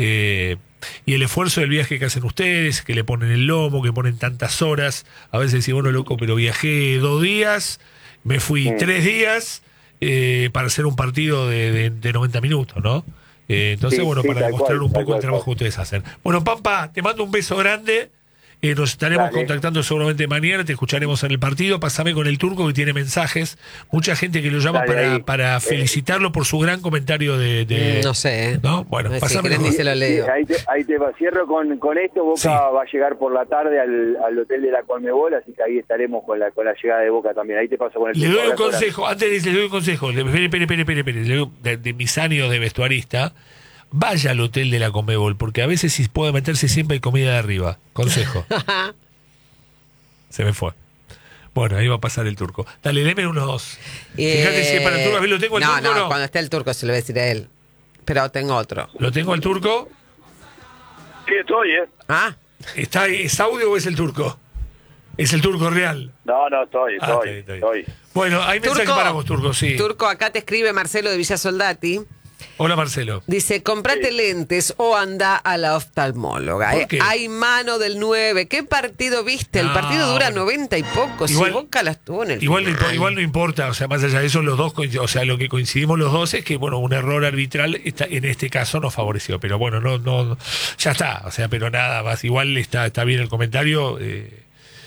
Speaker 1: y el esfuerzo del viaje que hacen ustedes, que le ponen el lomo, que ponen tantas horas. A veces decís, bueno, loco, pero viajé 2 días, me fui 3 días para hacer un partido de 90 minutos, ¿no? Entonces,
Speaker 4: Sí,
Speaker 1: bueno,
Speaker 4: sí,
Speaker 1: para
Speaker 4: tal
Speaker 1: demostrar
Speaker 4: cual,
Speaker 1: un
Speaker 4: tal
Speaker 1: poco el
Speaker 4: cual,
Speaker 1: trabajo que
Speaker 4: tal.
Speaker 1: ustedes hacen. Bueno, Pampa, te mando un beso grande. Nos estaremos
Speaker 4: Dale.
Speaker 1: contactando seguramente mañana, te escucharemos en el partido. Pásame con el Turco, que tiene mensajes. Mucha gente que lo llama
Speaker 4: Dale, ahí.
Speaker 1: para felicitarlo por su gran comentario de
Speaker 3: No sé.
Speaker 1: ¿no? Bueno,
Speaker 3: Si
Speaker 1: pásame
Speaker 3: querés
Speaker 1: con-
Speaker 3: ni se lo leo.
Speaker 4: Ahí te va. Cierro con esto. Boca
Speaker 1: Sí.
Speaker 4: va a llegar por la tarde al hotel de la Conmebol, así que ahí estaremos con la llegada de Boca también. Ahí te paso con el
Speaker 1: Le doy un
Speaker 4: abrazo grande.
Speaker 1: consejo, antes le doy un consejo, espere, le doy de mis años de vestuarista, vaya al hotel de la Conmebol, porque a veces si puede meterse siempre hay comida de arriba. Consejo. Se me fue. Bueno, ahí va a pasar el Turco. Dale, deme unos. Fíjate si es para el Turco, a ver, lo tengo el
Speaker 3: no,
Speaker 1: Turco o no.
Speaker 3: cuando esté el Turco se lo voy a decir a él. Pero tengo otro.
Speaker 1: ¿Lo tengo al Turco?
Speaker 2: Sí, estoy,
Speaker 3: Ah,
Speaker 1: ¿Es audio o es el Turco? Es el Turco real.
Speaker 2: No, estoy.
Speaker 1: Está bien. Bueno, hay mensaje para vos, Turco, sí.
Speaker 3: Turco, acá te escribe Marcelo de Villa Soldati.
Speaker 1: Hola, Marcelo.
Speaker 3: Dice, comprate lentes o anda a la oftalmóloga.
Speaker 1: ¿Por qué?
Speaker 3: Hay mano del 9. ¿Qué partido viste? El
Speaker 1: No,
Speaker 3: partido dura
Speaker 1: bueno.
Speaker 3: 90 y poco.
Speaker 1: Igual-
Speaker 3: Si Boca las tuvo en el
Speaker 1: Igual
Speaker 3: final.
Speaker 1: no importa, o sea, más allá de eso, los dos, o sea, lo que coincidimos los dos es que, bueno, un error arbitral en este caso nos favoreció, pero bueno, no, ya está, o sea, pero nada más, igual está bien el comentario,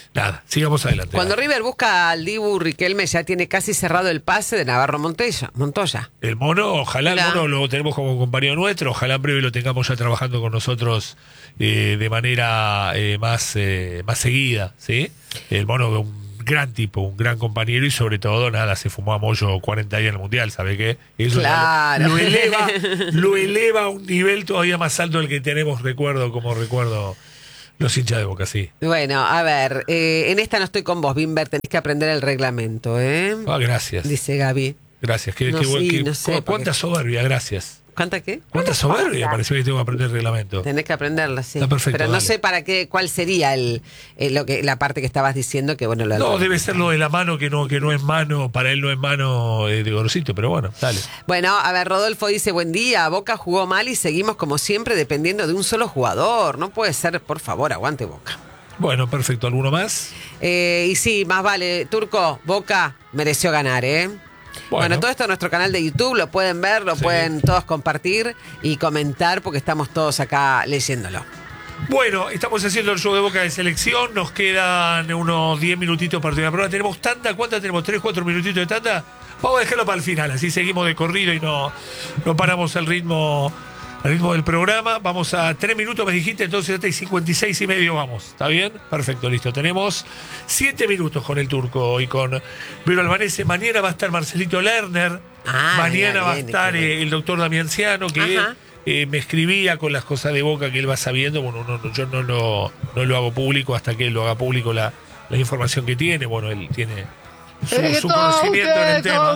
Speaker 1: nada, sigamos adelante.
Speaker 3: Cuando River busca al Dibu, Riquelme ya tiene casi cerrado el pase de Navarro Montoya.
Speaker 1: El mono, ojalá
Speaker 3: Hola.
Speaker 1: el mono lo tenemos como compañero nuestro, ojalá en breve lo tengamos ya trabajando con nosotros de manera más seguida, ¿sí? El mono es un gran tipo, un gran compañero y sobre todo, nada, se fumó a Moyo 40 días en el Mundial, ¿sabe qué? Eso
Speaker 3: Claro.
Speaker 1: lo eleva a un nivel todavía más alto del que tenemos, recuerdo los hinchas de Boca, sí.
Speaker 3: Bueno, a ver, en esta no estoy con vos, Bimber, tenés que aprender el reglamento, ¿eh?
Speaker 1: Ah, gracias.
Speaker 3: Dice Gaby.
Speaker 1: Gracias.
Speaker 3: No, sí, no sé,
Speaker 1: ¿Cuánta soberbia? Gracias.
Speaker 3: ¿Cuánta qué?
Speaker 1: ¿Cuánta soberbia? Pareció que tengo que aprender el reglamento.
Speaker 3: Tenés que aprenderla, sí.
Speaker 1: Está perfecto,
Speaker 3: Pero no
Speaker 1: dale.
Speaker 3: sé para qué, cuál sería la parte que estabas diciendo que bueno lo
Speaker 1: No, debe ser lo de la mano que no es mano, para él no es mano de Gorosito, pero bueno, dale.
Speaker 3: Bueno, a ver, Rodolfo dice, buen día, Boca jugó mal y seguimos como siempre dependiendo de un solo jugador. No puede ser, por favor, aguante Boca.
Speaker 1: Bueno, perfecto. ¿Alguno más?
Speaker 3: Y sí, más vale, Turco, Boca mereció ganar, ¿eh? Bueno, todo esto en nuestro canal de YouTube, lo pueden ver, lo pueden todos compartir y comentar porque estamos todos acá leyéndolo.
Speaker 1: Bueno, estamos haciendo el show de Boca de selección, nos quedan unos 10 minutitos para terminar la prueba. ¿Tenemos tanda? ¿Cuántas tenemos? ¿3, 4 minutitos de tanda? Vamos a dejarlo para el final, así seguimos de corrido y no paramos el ritmo del programa. Vamos a 3 minutos, me dijiste, entonces hasta 56 y medio vamos. ¿Está bien? Perfecto, listo. Tenemos 7 minutos con el Turco y con Vero Albanese. Mañana va a estar Marcelito Lerner. Mañana va a estar el doctor Damián Ciano, que me escribía con las cosas de Boca que él va sabiendo. Bueno, yo no lo hago público hasta que él lo haga público la información que tiene. Bueno, él tiene su conocimiento en el tema.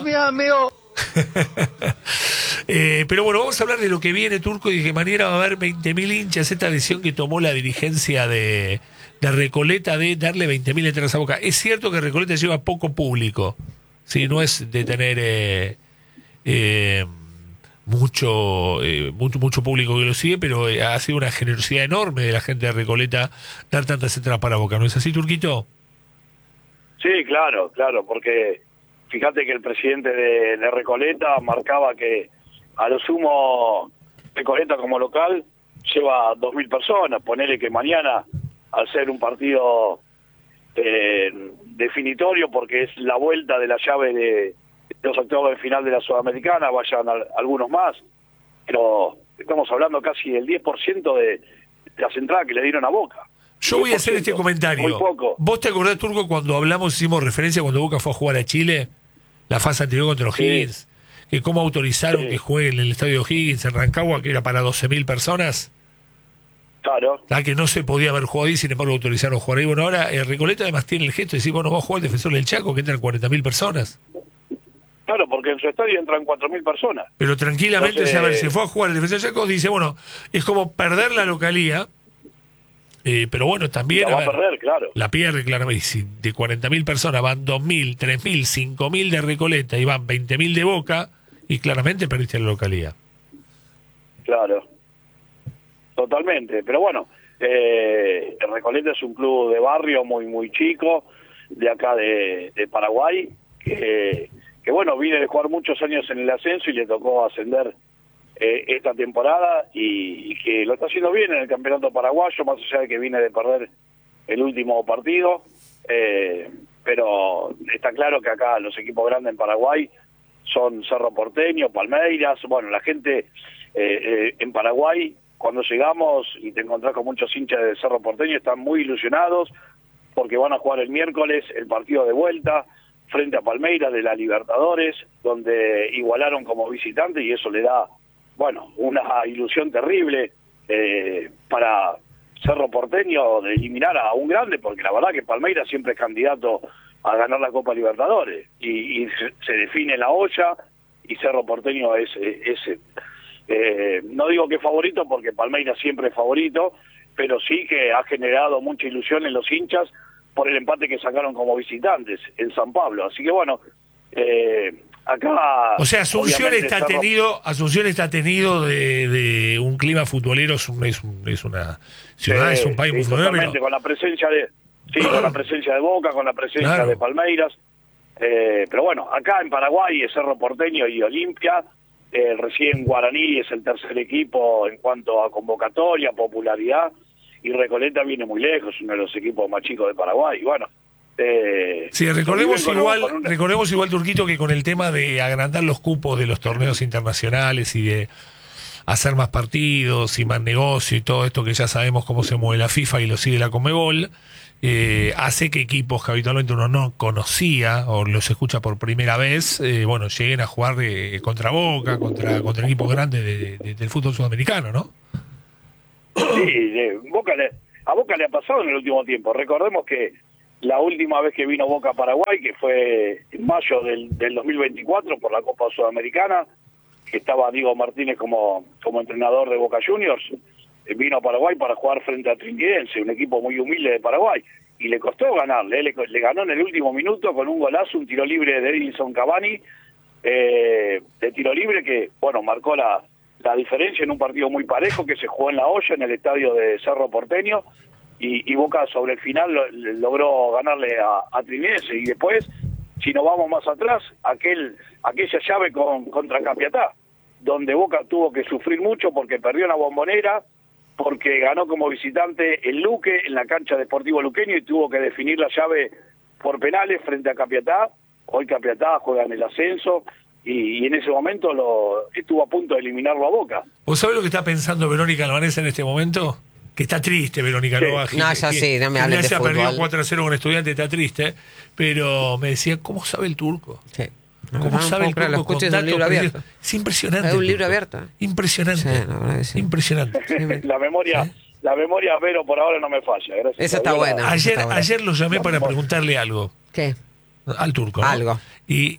Speaker 1: Pero bueno, vamos a hablar de lo que viene, Turco, y que mañana va a haber 20.000 hinchas. Esta decisión que tomó la dirigencia de Recoleta de darle 20.000 entradas a Boca. Es cierto que Recoleta lleva poco público, ¿sí? No es de tener mucho público que lo sigue, pero ha sido una generosidad enorme de la gente de Recoleta dar tantas entradas para Boca. ¿No es así, Turquito?
Speaker 2: Sí, claro, porque fíjate que el presidente de Recoleta marcaba que a lo sumo Recoleta como local lleva 2.000 personas. Ponele que mañana, al ser un partido definitorio, porque es la vuelta de la llave de los octavos de final de la Sudamericana, vayan algunos más, pero estamos hablando casi del 10% de las entradas que le dieron a Boca.
Speaker 1: Yo voy a hacer este comentario.
Speaker 2: Muy poco.
Speaker 1: ¿Vos te acordás, Turco, cuando hicimos referencia cuando Boca fue a jugar a Chile, la fase anterior contra los Higgins, que cómo autorizaron que jueguen en el estadio Higgins en Rancagua, que era para 12.000 personas?
Speaker 2: Claro.
Speaker 1: Que no se podía haber jugado ahí, sin embargo autorizaron jugar ahí. Bueno, ahora Recoleta además tiene el gesto de decir, bueno, va a jugar el Defensor del Chaco, que entran 40.000 personas.
Speaker 2: Claro, porque en su estadio entran 4.000 personas.
Speaker 1: Pero tranquilamente,
Speaker 2: Entonces,
Speaker 1: a ver, se fue a jugar el Defensor del Chaco, dice, bueno, es como perder la localía, pero bueno, también...
Speaker 2: La va a perder, claro.
Speaker 1: La pierde, claramente. Si de 40.000 personas van 2.000, 3.000, 5.000 de Recoleta y van 20.000 de Boca, y claramente perdiste la localía.
Speaker 2: Claro. Totalmente. Pero bueno, Recoleta es un club de barrio muy chico, de acá de Paraguay, que bueno, vine de jugar muchos años en el ascenso y le tocó ascender esta temporada y que lo está haciendo bien en el campeonato paraguayo, más allá de que viene de perder el último partido, pero está claro que acá los equipos grandes en Paraguay son Cerro Porteño, Palmeiras. Bueno, la gente en Paraguay, cuando llegamos y te encontrás con muchos hinchas de Cerro Porteño, están muy ilusionados porque van a jugar el miércoles el partido de vuelta frente a Palmeiras de la Libertadores, donde igualaron como visitante, y eso le da, bueno, una ilusión terrible para Cerro Porteño de eliminar a un grande, porque la verdad que Palmeiras siempre es candidato a ganar la Copa Libertadores, y se define la olla, y Cerro Porteño es no digo que es favorito, porque Palmeiras siempre es favorito, pero sí que ha generado mucha ilusión en los hinchas por el empate que sacaron como visitantes en San Pablo. Así que bueno, acá...
Speaker 1: O sea, Asunción está tenido de un clima futbolero, es una ciudad, es un país muy futbolero.
Speaker 2: Pero... con la presencia de Boca, con la presencia de Palmeiras. Pero bueno, acá en Paraguay es Cerro Porteño y Olimpia. Recién Guaraní es el tercer equipo en cuanto a convocatoria, popularidad, y Recoleta viene muy lejos, uno de los equipos más chicos de Paraguay. Bueno,
Speaker 1: sí, recordemos igual, Turquito, que con el tema de agrandar los cupos de los torneos internacionales y de hacer más partidos y más negocio y todo esto que ya sabemos cómo se mueve la FIFA y lo sigue la Conmebol, hace que equipos que habitualmente uno no conocía o los escucha por primera vez, bueno, lleguen a jugar contra Boca, contra equipos grandes del fútbol sudamericano, ¿no?
Speaker 2: Sí, a Boca le ha pasado en el último tiempo. Recordemos que la última vez que vino Boca a Paraguay, que fue en mayo del 2024 por la Copa Sudamericana, que estaba Diego Martínez como entrenador de Boca Juniors, vino a Paraguay para jugar frente a Trinquidense, un equipo muy humilde de Paraguay, y le costó ganarle, le ganó en el último minuto con un golazo, un tiro libre de Edinson Cavani, de tiro libre que, bueno, marcó la diferencia en un partido muy parejo que se jugó en La Hoya, en el estadio de Cerro Porteño, y Boca sobre el final logró ganarle a Trinquidense, y después, si nos vamos más atrás, aquella llave contra Capiatá, donde Boca tuvo que sufrir mucho porque perdió en la Bombonera, porque ganó como visitante el Luque en la cancha de Sportivo Luqueño y tuvo que definir la llave por penales frente a Capiatá. Hoy Capiatá juega en el ascenso y en ese momento estuvo a punto de eliminarlo a Boca.
Speaker 1: ¿Vos sabés lo que está pensando Verónica Albanesa en este momento? Que está triste Verónica
Speaker 2: Sí.
Speaker 1: Lobaji.
Speaker 3: No, ya sí, no me hables de
Speaker 1: se ha perdido
Speaker 3: fútbol.
Speaker 1: 4-0 con Estudiantes, está triste, pero me decía, ¿cómo sabe el turco?
Speaker 3: Sí.
Speaker 1: ¿Cómo sabe el
Speaker 3: Lo
Speaker 1: turco
Speaker 3: escuches
Speaker 1: con
Speaker 3: en un libro
Speaker 1: datos
Speaker 3: abierto.
Speaker 1: precisos? Es impresionante.
Speaker 3: Es un
Speaker 1: el
Speaker 3: libro
Speaker 1: turco.
Speaker 3: abierto.
Speaker 1: Impresionante.
Speaker 3: Sí, la verdad que sí.
Speaker 1: Impresionante.
Speaker 2: La memoria, pero por ahora no me falla. Gracias
Speaker 3: Esa
Speaker 2: a
Speaker 3: está
Speaker 2: Dios.
Speaker 3: buena.
Speaker 1: Ayer lo llamé para preguntarle algo
Speaker 3: ¿Qué?
Speaker 1: al turco, ¿no?
Speaker 3: Algo.
Speaker 1: Y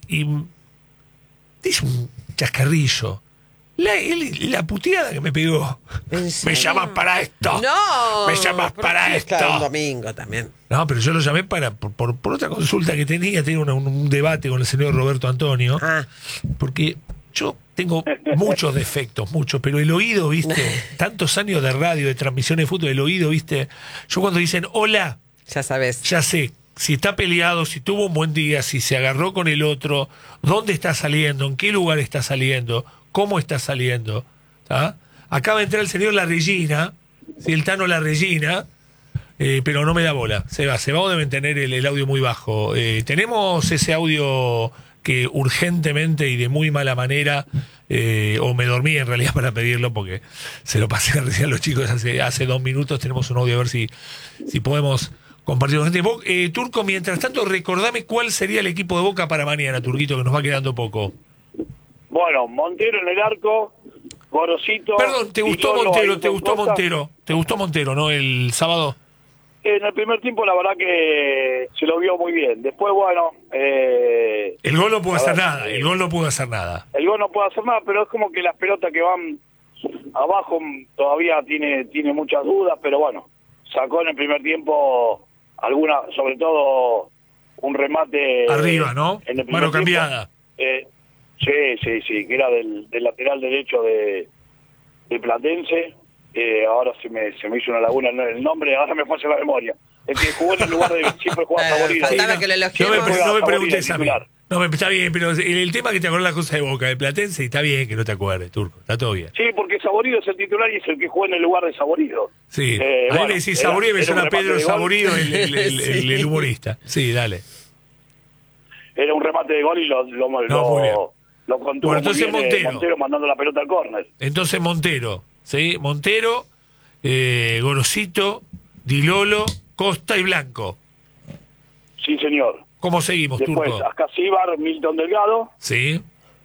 Speaker 1: dice un chascarrillo. La puteada que me pegó.
Speaker 3: ¿En
Speaker 1: Me
Speaker 3: serio?
Speaker 1: llamas para esto.
Speaker 3: No.
Speaker 1: Me llamas
Speaker 3: ¿por
Speaker 1: para
Speaker 3: qué
Speaker 1: esto.
Speaker 3: está un domingo también.
Speaker 1: No, pero yo lo llamé por otra consulta que tenía un debate con el señor Roberto Antonio,
Speaker 3: Ah,
Speaker 1: porque yo tengo muchos defectos, pero el oído, ¿viste? Tantos años de radio, de transmisiones de fútbol, el oído, ¿viste? Yo cuando dicen hola,
Speaker 3: ya sabes.
Speaker 1: ya sé si está peleado, si tuvo un buen día, si se agarró con el otro, dónde está saliendo, en qué lugar está saliendo, cómo está saliendo. ¿Tá? Acaba de entrar el señor La Regina, si el Tano La Regina, pero no me da bola. Se va o deben tener el audio muy bajo. Tenemos ese audio que urgentemente y de muy mala manera, o me dormí en realidad para pedirlo porque se lo pasé recién a los chicos hace 2 minutos. Tenemos un audio a ver si podemos compartir con gente. Vos, Turco, mientras tanto, recordame cuál sería el equipo de Boca para mañana, Turquito, que nos va quedando poco.
Speaker 2: Bueno, Montero en el arco, Gorosito.
Speaker 1: Perdón, ¿te gustó
Speaker 2: Vilolo,
Speaker 1: Montero?
Speaker 2: Ayrton
Speaker 1: ¿Te gustó
Speaker 2: Costa.
Speaker 1: Montero? ¿Te gustó Montero, no? El sábado.
Speaker 2: En el primer tiempo, la verdad que se lo vio muy bien. Después, bueno.
Speaker 1: El gol no pudo
Speaker 2: a
Speaker 1: hacer
Speaker 2: ver,
Speaker 1: nada. El gol no pudo hacer nada.
Speaker 2: El gol no puede hacer nada, pero es como que las pelotas que van abajo todavía tiene muchas dudas, pero bueno, sacó en el primer tiempo alguna, sobre todo un remate
Speaker 1: Arriba, ¿no?
Speaker 2: en el primer
Speaker 1: Mano
Speaker 2: tiempo.
Speaker 1: cambiada.
Speaker 2: Sí, que era del lateral derecho de Platense. Ahora se me hizo una laguna en el nombre, ahora me falla la memoria. El que jugó en el lugar de siempre juega Saborino.
Speaker 3: faltaba que lo elogiemos.
Speaker 1: No me
Speaker 2: Juega
Speaker 1: preguntes a mí.
Speaker 2: titular.
Speaker 1: No, está bien, pero el tema que te acordás la cosa de Boca, de Platense, está bien que no te acuerdes, Turco. Está todo bien.
Speaker 2: Sí, porque Saborido es el titular y es el que juega en el lugar de Saborido.
Speaker 1: Sí. A mí
Speaker 2: Bueno,
Speaker 1: le decís Saborido y me
Speaker 2: era un
Speaker 1: suena
Speaker 2: remate
Speaker 1: Pedro
Speaker 2: de gol.
Speaker 1: Saborido,
Speaker 3: Sí.
Speaker 1: el humorista. Sí, dale.
Speaker 2: Era un remate de gol y lo
Speaker 1: muy bien.
Speaker 2: contuvo
Speaker 1: Bueno, entonces
Speaker 2: muy bien,
Speaker 1: Montero.
Speaker 2: mandando la pelota al córner.
Speaker 1: Entonces Montero, ¿sí? Montero, Gorosito, Dilolo, Costa y Blanco.
Speaker 2: Sí, señor.
Speaker 1: ¿Cómo seguimos,
Speaker 2: Después,
Speaker 1: Turco?
Speaker 2: Ascasíbar, Milton Delgado.
Speaker 1: Sí.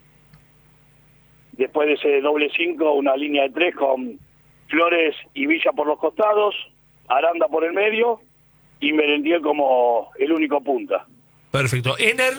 Speaker 2: Después de ese doble 5, una línea de 3 con Flores y Villa por los costados, Aranda por el medio y Merentiel como el único punta.
Speaker 1: Perfecto. Ener,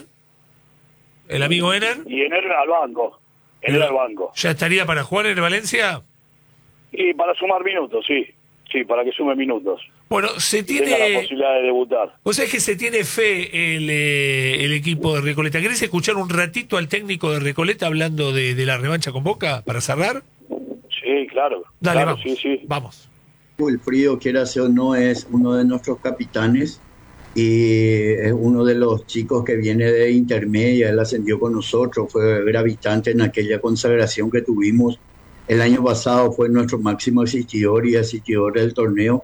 Speaker 1: el amigo Ener,
Speaker 2: Y Ener al banco. Ener al banco.
Speaker 1: ¿ya estaría para jugar en el Valencia?
Speaker 2: Y para sumar minutos, sí. Sí, para que sume minutos.
Speaker 1: Bueno, se
Speaker 2: Tenga la
Speaker 1: tiene...
Speaker 2: posibilidad de debutar.
Speaker 1: O sea, es que se tiene fe el equipo de Recoleta. ¿Querés escuchar un ratito al técnico de Recoleta hablando de la revancha con Boca para cerrar?
Speaker 2: Sí, claro.
Speaker 1: Dale,
Speaker 2: claro,
Speaker 1: vamos.
Speaker 2: sí.
Speaker 1: Vamos.
Speaker 5: Wilfrido, quiera o no, es uno de nuestros capitanes y es uno de los chicos que viene de intermedia. Él ascendió con nosotros, fue gravitante en aquella consagración que tuvimos el año pasado, fue nuestro máximo asistidor y asistidor del torneo.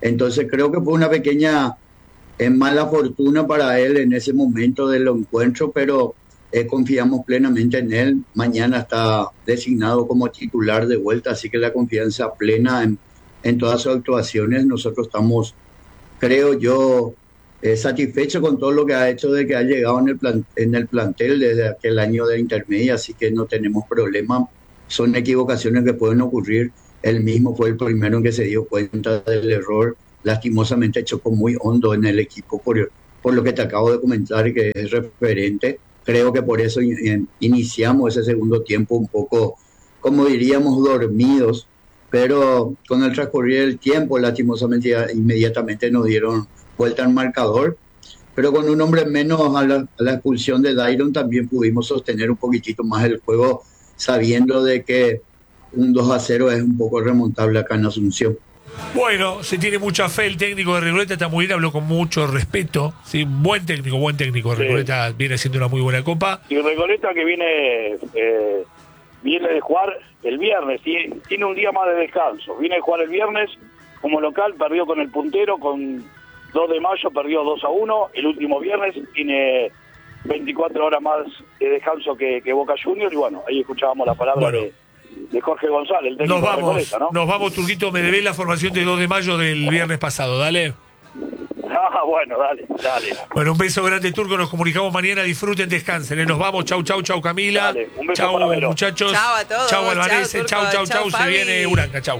Speaker 5: Entonces creo que fue una pequeña mala fortuna para él en ese momento del encuentro, pero confiamos plenamente en él. Mañana está designado como titular de vuelta, así que la confianza plena en todas sus actuaciones. Nosotros estamos, creo yo, satisfechos con todo lo que ha hecho, de que ha llegado en el plantel desde aquel año de intermedia, así que no tenemos problema. Son equivocaciones que pueden ocurrir. Él mismo fue el primero en que se dio cuenta del error. Lastimosamente chocó muy hondo en el equipo por lo que te acabo de comentar, que es referente. Creo que por eso iniciamos ese segundo tiempo un poco, como diríamos, dormidos, pero con el transcurrir del tiempo, lastimosamente inmediatamente nos dieron vuelta al marcador, pero con un hombre menos a la expulsión de Dairon también pudimos sostener un poquitito más el juego, sabiendo de que un 2-0 es un poco remontable acá en Asunción.
Speaker 1: Bueno, se tiene mucha fe, el técnico de Recoleta está muy bien, habló con mucho respeto, ¿sí? Buen técnico, Recoleta viene haciendo una muy buena copa.
Speaker 2: Y Recoleta que viene de jugar el viernes, tiene un día más de descanso, viene de jugar el viernes como local, perdió con el puntero, con 2 de mayo perdió 2-1, el último viernes tiene 24 horas más de descanso que Boca Juniors, y bueno, ahí escuchábamos la palabra de Jorge González, el técnico de Recoleta, ¿no?
Speaker 1: Nos vamos, Turquito, me debés la formación de 2 de mayo del viernes pasado, dale.
Speaker 2: Bueno, dale.
Speaker 1: Bueno, un beso grande, Turco, nos comunicamos mañana, disfruten, descansen, Nos vamos, chau Camila.
Speaker 2: Dale, un beso
Speaker 1: chau
Speaker 2: para
Speaker 1: muchachos.
Speaker 3: Chau a todos.
Speaker 1: Chau Albanese, chau, se
Speaker 3: Fabi.
Speaker 1: viene Uranga, chau.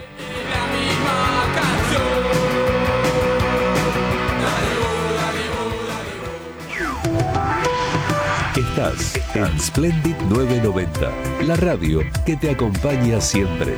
Speaker 6: Estás en Splendid 990, la radio que te acompaña siempre.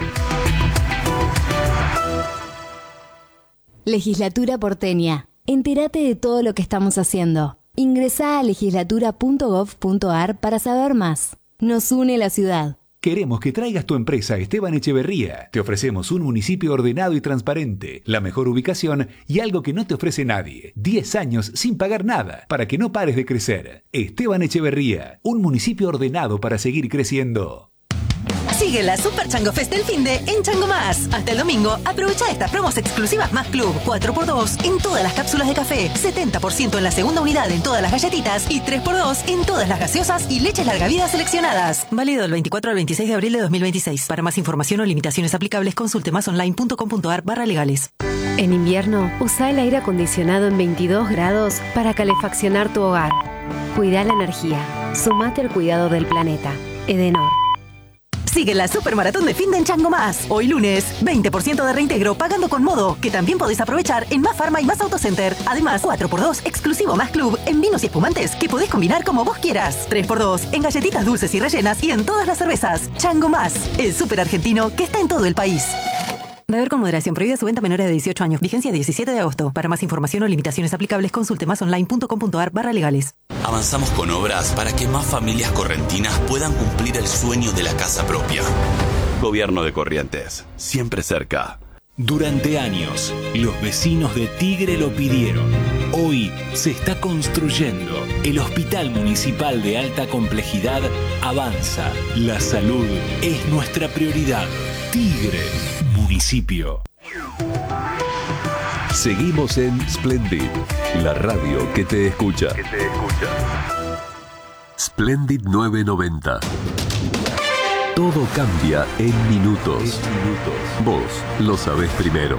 Speaker 7: Legislatura porteña. Entérate de todo lo que estamos haciendo. Ingresá a legislatura.gov.ar para saber más. Nos une la ciudad.
Speaker 8: Queremos que traigas tu empresa a Esteban Echeverría. Te ofrecemos un municipio ordenado y transparente, la mejor ubicación y algo que no te ofrece nadie. 10 años sin pagar nada, para que no pares de crecer. Esteban Echeverría, un municipio ordenado para seguir creciendo.
Speaker 9: Sigue la Super Chango Fest del finde en Chango Más. Hasta el domingo, aprovecha estas promos exclusivas Más Club. 4x2 en todas las cápsulas de café, 70% en la segunda unidad en todas las galletitas y 3x2 en todas las gaseosas y leches larga vida seleccionadas. Válido del 24 al 26 de abril de 2026. Para más información o limitaciones aplicables, consulte másonline.com.ar/legales.
Speaker 10: En invierno, usa el aire acondicionado en 22 grados para calefaccionar tu hogar. Cuida la energía. Sumate al cuidado del planeta. Edenor.
Speaker 9: Sigue la Supermaratón de finde en Chango Más. Hoy lunes, 20% de reintegro pagando con Modo, que también podés aprovechar en Más Pharma y Más Autocenter. Además, 4x2 exclusivo Más Club en vinos y espumantes que podés combinar como vos quieras. 3x2 en galletitas dulces y rellenas y en todas las cervezas. Chango Más, el súper argentino que está en todo el país. Beber con moderación. Prohibida su venta a menores de 18 años. Vigencia 17 de agosto. Para más información o limitaciones aplicables, consulte másonline.com.ar/legales.
Speaker 11: Avanzamos con obras para que más familias correntinas puedan cumplir el sueño de la casa propia. Gobierno de Corrientes, siempre cerca.
Speaker 12: Durante años, los vecinos de Tigre lo pidieron. Hoy se está construyendo. El Hospital Municipal de Alta Complejidad avanza. La salud es nuestra prioridad. Tigre, municipio.
Speaker 6: Seguimos en Splendid, la radio que te escucha. Splendid 990. Todo cambia en minutos. Vos lo sabés primero.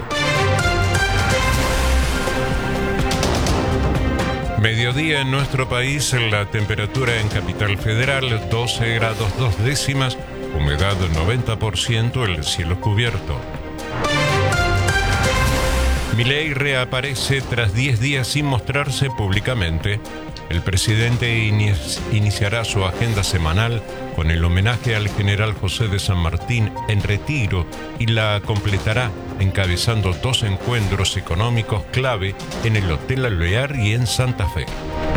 Speaker 13: Mediodía en nuestro país, la temperatura en Capital Federal 12 grados 2 décimas, humedad 90%, el cielo cubierto. Milei reaparece tras 10 días sin mostrarse públicamente. El presidente iniciará su agenda semanal con el homenaje al general José de San Martín en retiro y la completará encabezando 2 encuentros económicos clave en el Hotel Alvear y en Santa Fe.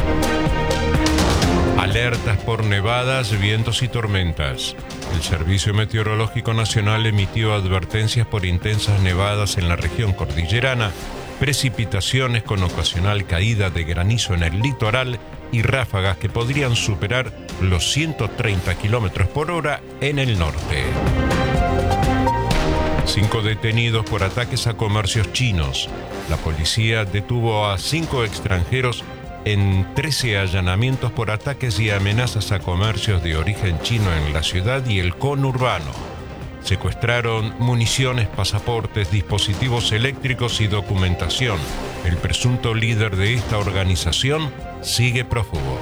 Speaker 13: Alertas por nevadas, vientos y tormentas. El Servicio Meteorológico Nacional emitió advertencias por intensas nevadas en la región cordillerana, precipitaciones con ocasional caída de granizo en el litoral y ráfagas que podrían superar los 130 km/h en el norte. 5 detenidos por ataques a comercios chinos. La policía detuvo a 5 extranjeros en 13 allanamientos por ataques y amenazas a comercios de origen chino en la ciudad y el conurbano. Secuestraron municiones, pasaportes, dispositivos eléctricos y documentación. El presunto líder de esta organización sigue prófugo.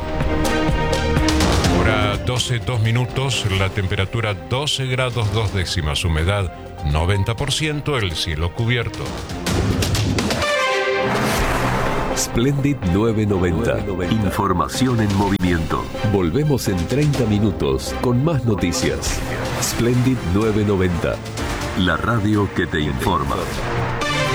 Speaker 13: Ahora 12:02, la temperatura 12 grados 2 décimas, humedad 90%, el cielo cubierto.
Speaker 6: Splendid 990. Información en movimiento. Volvemos en 30 minutos con más noticias. Splendid 990. La radio que te informa.